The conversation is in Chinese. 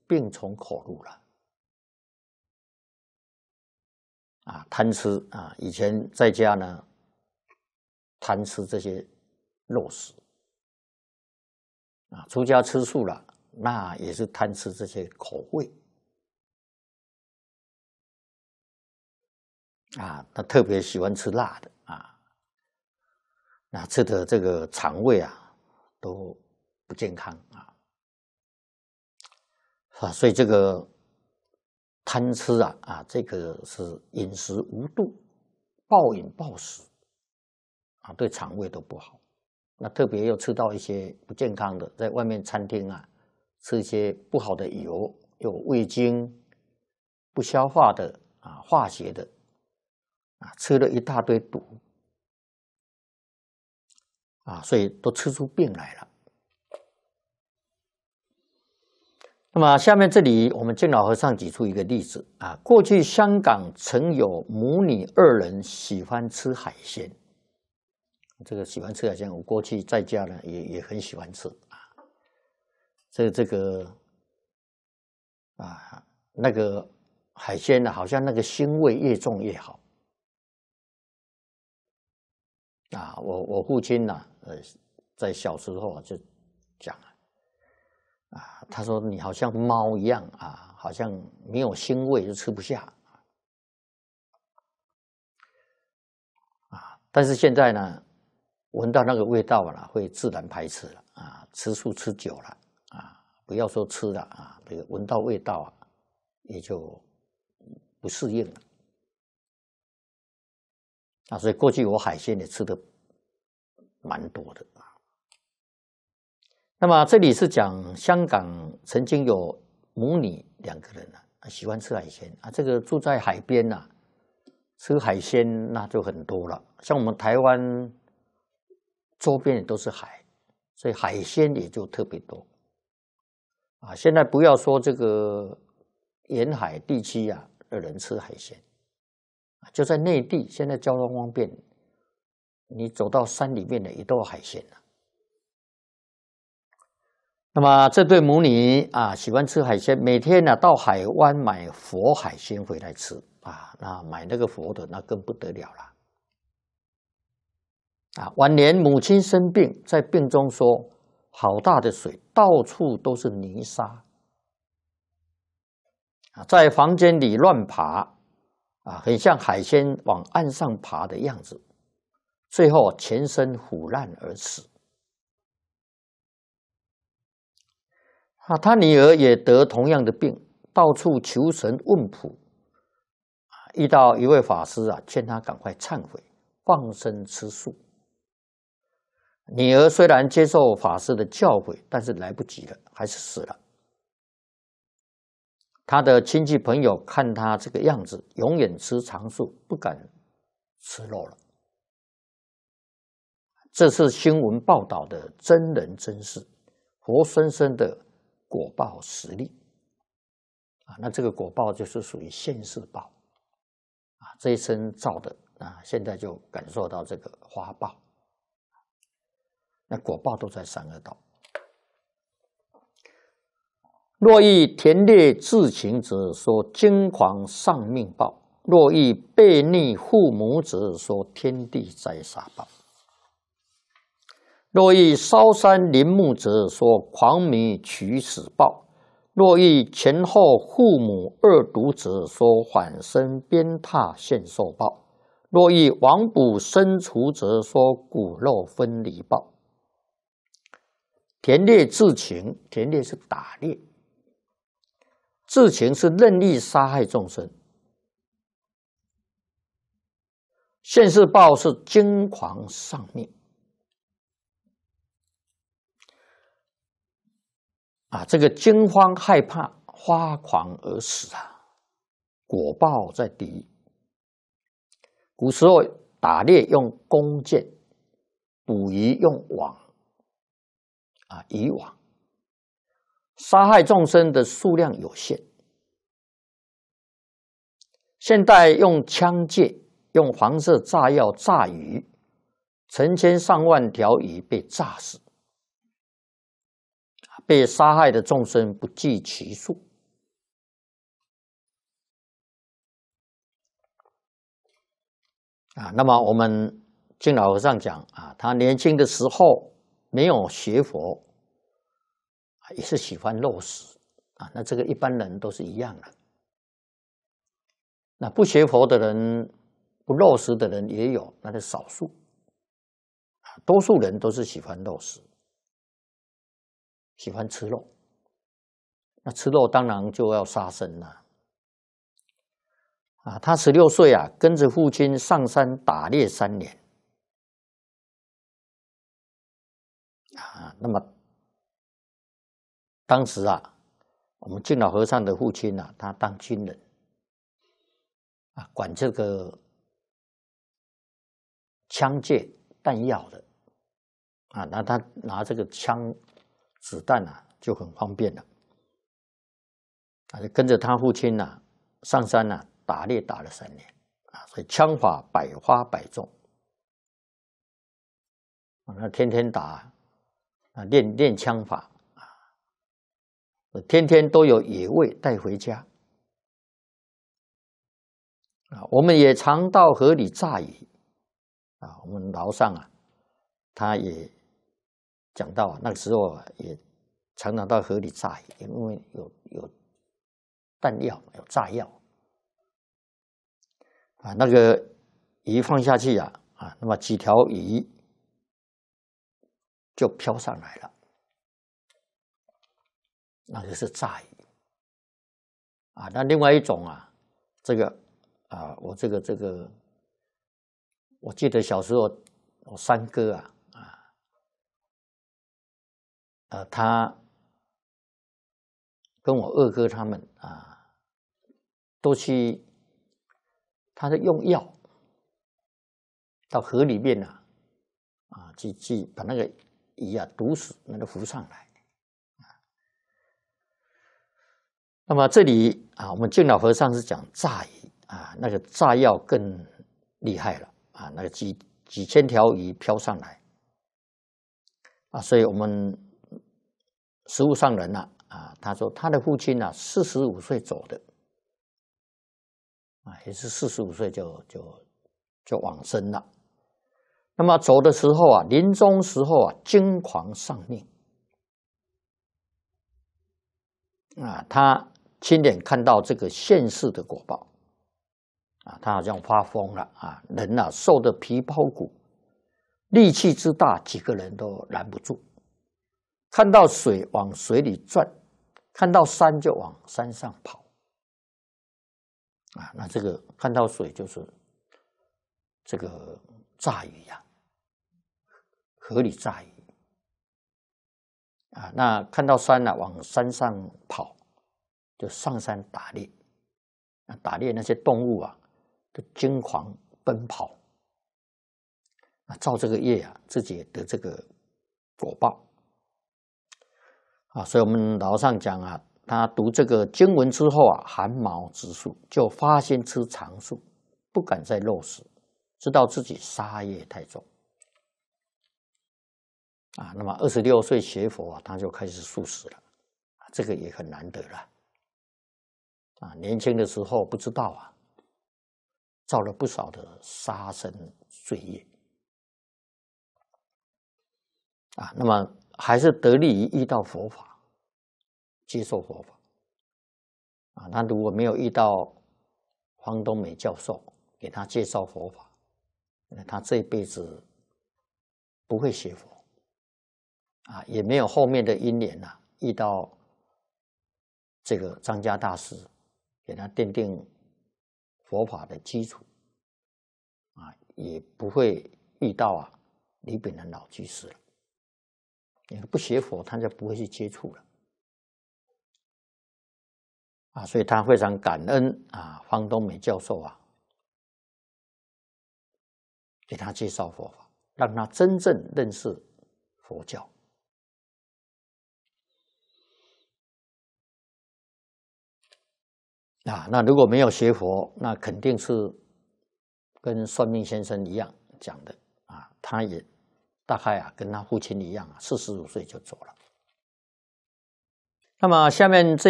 病从口入了。贪吃以前在家呢，贪吃这些肉食出家吃素了，那也是贪吃这些口味他特别喜欢吃辣的那吃的这个肠胃都不健康所以这个贪吃这个是饮食无度，暴饮暴食对肠胃都不好。那特别又吃到一些不健康的，在外面餐厅吃一些不好的油，有味精、不消化的化学的吃了一大堆毒所以都吃出病来了。那么下面这里我们净老和尚举出一个例子过去香港曾有母女2人喜欢吃海鲜。这个喜欢吃海鲜，我过去在家呢也很喜欢吃这个那个海鲜好像那个腥味越重越好我父亲在小时候就讲他说你好像猫一样好像没有腥味就吃不下但是现在呢，闻到那个味道会自然排斥了吃素吃久了不要说吃了这个闻到味道也就不适应了所以过去我海鲜也吃的蛮多的那么这里是讲香港曾经有母女2个人喜欢吃海鲜这个住在海边吃海鲜那就很多了。像我们台湾周边也都是海，所以海鲜也就特别多现在不要说这个沿海地区的人吃海鲜就在内地，现在交通方便，你走到山里面的也都有海鲜了。那么这对母女喜欢吃海鲜，每天到海湾买活海鲜回来吃那买那个活的那更不得了了晚年母亲生病，在病中说好大的水，到处都是泥沙在房间里乱爬很像海鲜往岸上爬的样子，最后全身腐烂而死他女儿也得同样的病，到处求神问卜遇到一位法师劝他赶快忏悔放生吃素。女儿虽然接受法师的教诲，但是来不及了，还是死了。他的亲戚朋友看他这个样子，永远吃长素，不敢吃肉了。这是新闻报道的真人真事，活生生的果报实例那这个果报就是属于现世报这一生造的现在就感受到这个花报，那果报都在三恶道。若欲田猎自情者，说惊狂丧命报；若欲背逆父母者，说天地灾杀报；若欲烧山林木者，说狂迷取死报；若欲前后父母恶毒者，说反生鞭挞现受报；若欲亡卜生除者，说骨肉分离报。田猎自情，田猎是打猎，自情是任意杀害众生，现世报是惊狂丧命这个惊慌害怕发狂而死果报在地狱。古时候打猎用弓箭，捕鱼用网渔网，杀害众生的数量有限。现代用枪械，用黄色炸药炸鱼，成千上万条鱼被炸死，被杀害的众生不计其数那么我们敬老和尚讲他年轻的时候没有学佛，也是喜欢肉食那这个一般人都是一样的。那不学佛的人、不肉食的人也有，那是少数多数人都是喜欢肉食，喜欢吃肉。那吃肉当然就要杀生了他16岁跟着父亲上山打猎3年那么当时我们敬老和尚的父亲他当军人管这个枪械弹药的那他拿这个枪子弹就很方便了就跟着他父亲上山打猎打了3年所以枪法百发百中那天天打练枪法天天都有野味带回家我们也常到河里炸鱼我们老上他也讲到那个时候也常常到河里炸鱼，因为有弹药有炸药那个鱼放下去那么几条鱼就飘上来了，那个是炸鱼那另外一种这个我这个我记得小时候我三哥他跟我二哥他们都去，他是用药到河里面去把那个鱼毒死，那个浮上来那么这里我们敬老和尚是讲炸鱼那个炸药更厉害了那个几千条鱼飘上来所以我们实务上人他说他的父亲45岁走的也是45岁就往生了。那么走的时候临终时候惊狂丧命他亲眼看到这个现世的果报他好像发疯了人瘦得皮包骨，力气之大，几个人都拦不住。看到水往水里转，看到山就往山上跑那这个看到水就是这个炸鱼河里炸鱼那看到山往山上跑，就上山打猎打猎那些动物都惊狂奔跑照这个业自己也得这个果报所以我们老上讲他读这个经文之后寒毛直竖，就发心吃长素，不敢再肉食，知道自己杀业太重那么26岁学佛他就开始素食了这个也很难得了年轻的时候不知道造了不少的杀生罪业那么还是得利于遇到佛法，接受佛法他如果没有遇到黄东美教授给他介绍佛法，他这一辈子不会学佛也没有后面的因缘遇到这个张家大师给他奠定佛法的基础也不会遇到李炳南老居士了。你不学佛，他就不会去接触了所以他非常感恩方东美教授给他介绍佛法，让他真正认识佛教那如果没有学佛，那肯定是跟算命先生一样讲的他也大概跟他父亲一样45岁就走了。那么下面这